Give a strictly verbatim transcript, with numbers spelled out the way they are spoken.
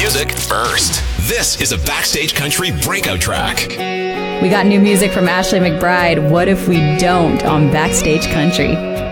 music first. This is a Backstage Country breakout track. We got new music from Ashley McBryde, What If We Don't, on Backstage Country.